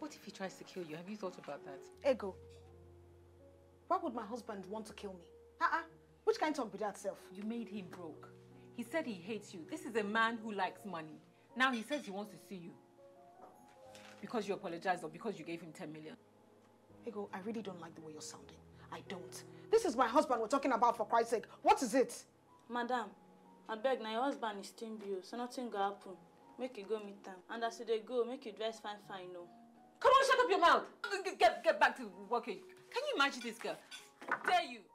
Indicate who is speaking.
Speaker 1: What if he tries to kill you? Have you thought about that?
Speaker 2: Ego. Why would my husband want to kill me? Which kind of talk be that self?
Speaker 1: You made him broke. He said he hates you. This is a man who likes money. Now he says he wants to see you. Because you apologized or because you gave him 10 million.
Speaker 2: Ego, I really don't like the way you're sounding. I don't. This is my husband we're talking about, for Christ's sake. What is it?
Speaker 3: Madam, I beg now, your husband is still bill, so nothing go happen. Make you go meet him. And as they go, make you dress fine, no.
Speaker 1: Come on, shut up your mouth. Get back to working. Can you imagine this girl? Dare you?